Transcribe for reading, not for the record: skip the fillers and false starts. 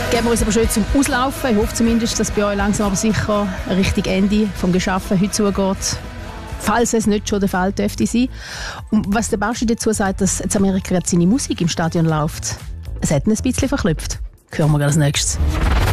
Geben wir uns aber schon zum Auslaufen. Ich hoffe zumindest, dass bei euch langsam aber sicher ein richtiges Ende vom Geschaffen heute zugeht. Falls es nicht schon der Fall dürfte sein. Und was der Bauschi dazu sagt, dass in Amerika gerade seine Musik im Stadion läuft, es hat ihn ein bisschen verklüpft. Hören wir als nächstes.